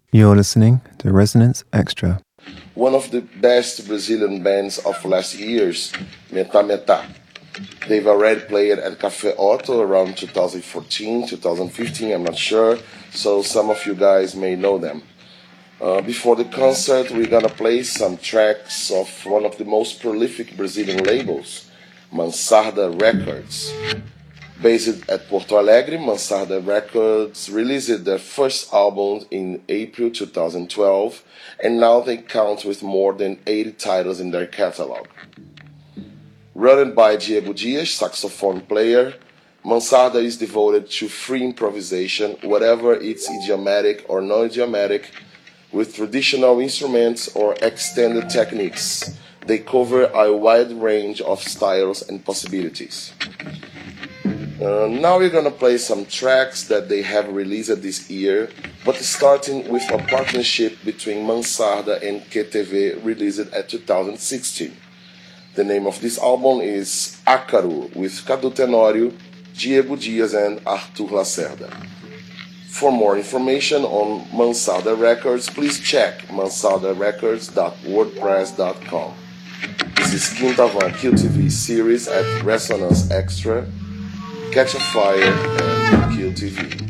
You're listening to Resonance Extra. One of the best Brazilian bands of last years, Meta Meta. They've already played at Café Otto around 2014, 2015, I'm not sure, so some of you guys may know them. Before the concert, we're gonna play some tracks of one of the most prolific Brazilian labels, Mansarda Records. Based at Porto Alegre, Mansarda Records released their first album in April 2012, and now they count with more than 80 titles in their catalog. Run by Diego Dias, saxophone player, Mansarda is devoted to free improvisation, whatever it's idiomatic or non-idiomatic, with traditional instruments or extended techniques. They cover a wide range of styles and possibilities. Now we're gonna play some tracks that they have released this year, but starting with a partnership between Mansarda and QTV released at 2016. The name of this album is Ácaro, with Cadu Tenório, Diego Dias and Arthur Lacerda. For more information on Mansarda Records, please check mansardarecords.wordpress.com. This is Quintavan QTV series at Resonance Extra. Catch a Fire and Kill TV.